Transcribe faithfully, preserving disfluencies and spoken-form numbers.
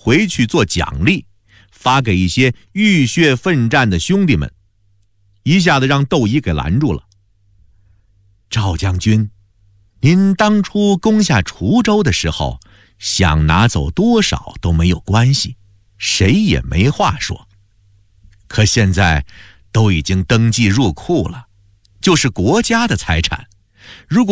回去做奖励，发给一些浴血奋战的兄弟们，一下子让窦仪给拦住了。赵将军，您当初攻下滁州的时候，想拿走多少都没有关系，谁也没话说。可现在都已经登记入库了，就是国家的财产，如果